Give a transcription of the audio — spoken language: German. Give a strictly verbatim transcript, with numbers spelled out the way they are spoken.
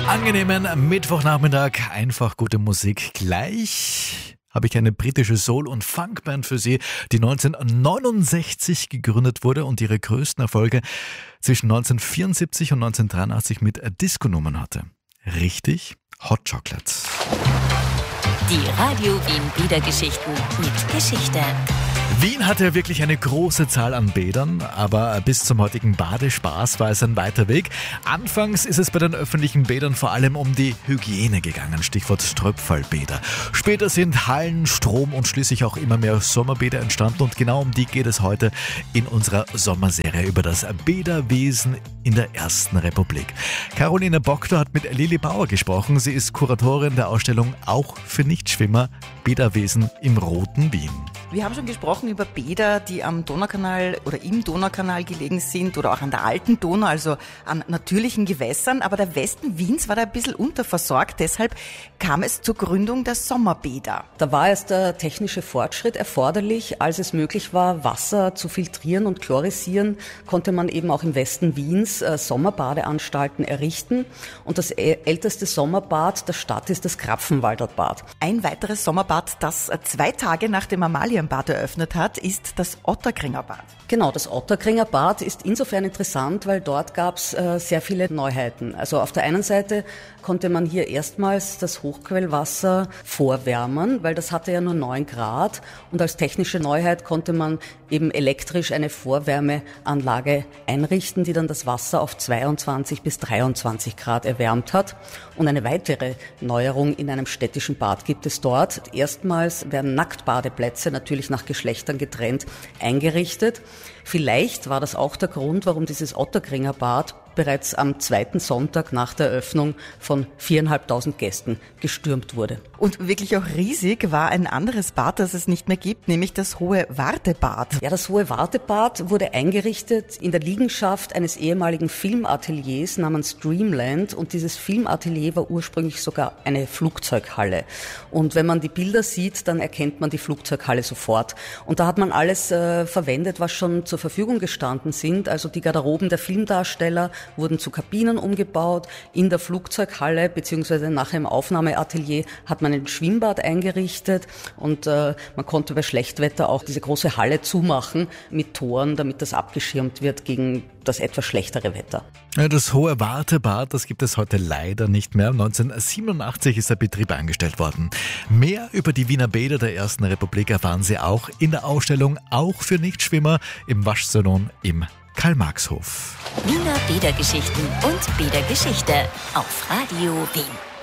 Angenehmen Mittwochnachmittag, einfach gute Musik. Gleich habe ich eine britische Soul- und Funkband für Sie, die neunzehnhundertneunundsechzig gegründet wurde und ihre größten Erfolge zwischen neunzehnhundertvierundsiebzig und neunzehnhundertdreiundachtzig mit Disco-Nummern hatte. Richtig, Hot Chocolates. Die Radio Wien Bädergeschichten mit Geschichte. Wien hatte wirklich eine große Zahl an Bädern, aber bis zum heutigen Badespaß war es ein weiter Weg. Anfangs ist es bei den öffentlichen Bädern vor allem um die Hygiene gegangen, Stichwort Tröpfallbäder. Später sind Hallen, Strom und schließlich auch immer mehr Sommerbäder entstanden und genau um die geht es heute in unserer Sommerserie über das Bäderwesen in der Ersten Republik. Caroline Bogter hat mit Lili Bauer gesprochen. Sie ist Kuratorin der Ausstellung Auch für Nichtschwimmer, Bäderwesen im Roten Wien. Wir haben schon gesprochen über Bäder, die am Donaukanal oder im Donaukanal gelegen sind oder auch an der alten Donau, also an natürlichen Gewässern. Aber der Westen Wiens war da ein bisschen unterversorgt. Deshalb kam es zur Gründung der Sommerbäder. Da war erst der technische Fortschritt erforderlich. Als es möglich war, Wasser zu filtrieren und chlorisieren, konnte man eben auch im Westen Wiens äh, Sommerbadeanstalten errichten. Und das älteste Sommerbad der Stadt ist das Krapfenwalder Bad. Ein weiteres Sommerbad, das zwei Tage nach dem Amalia Bad eröffnet hat, ist das Ottakringer Bad. Genau, das Ottakringer Bad ist insofern interessant, weil dort gab es äh, sehr viele Neuheiten. Also auf der einen Seite konnte man hier erstmals das Hochquellwasser vorwärmen, weil das hatte ja nur neun Grad und als technische Neuheit konnte man eben elektrisch eine Vorwärmeanlage einrichten, die dann das Wasser auf zweiundzwanzig bis dreiundzwanzig Grad erwärmt hat. Und eine weitere Neuerung in einem städtischen Bad gibt es dort. Erstmals werden Nacktbadeplätze, natürlich nach Geschlechtern getrennt, eingerichtet. Vielleicht war das auch der Grund, warum dieses Ottakringer Bad bereits am zweiten Sonntag nach der Eröffnung von viereinhalbtausend Gästen gestürmt wurde. Und wirklich auch riesig war ein anderes Bad, das es nicht mehr gibt, nämlich das Hohe Wartebad. Ja, das Hohe Wartebad wurde eingerichtet in der Liegenschaft eines ehemaligen Filmateliers namens Dreamland und dieses Filmatelier war ursprünglich sogar eine Flugzeughalle. Und wenn man die Bilder sieht, dann erkennt man die Flugzeughalle sofort. Und da hat man alles äh, verwendet, was schon zur Verfügung gestanden sind. Also die Garderoben der Filmdarsteller wurden zu Kabinen umgebaut. In der Flugzeughalle beziehungsweise nachher im Aufnahmeatelier hat man ein Schwimmbad eingerichtet und äh, man konnte bei Schlechtwetter auch diese große Halle zumachen mit Toren, damit das abgeschirmt wird gegen das etwas schlechtere Wetter. Ja, das Hohe Wartebad, das gibt es heute leider nicht mehr. neunzehnhundertsiebenundachtzig ist der Betrieb eingestellt worden. Mehr über die Wiener Bäder der Ersten Republik erfahren Sie auch in der Ausstellung Auch für Nichtschwimmer im Waschsalon im Karl-Marx-Hof. Wiener Bädergeschichten und Bädergeschichte auf Radio Wien.